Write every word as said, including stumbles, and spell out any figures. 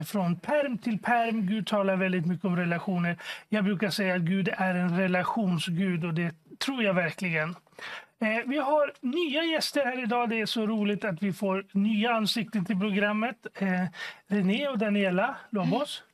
från perm till perm. Gud talar väldigt mycket om relationer. Jag brukar säga att Gud är en relationsgud och det tror jag verkligen. Eh, vi har nya gäster här idag. Det är så roligt att vi får nya ansikten till programmet. Eh, René och Daniela Lobos.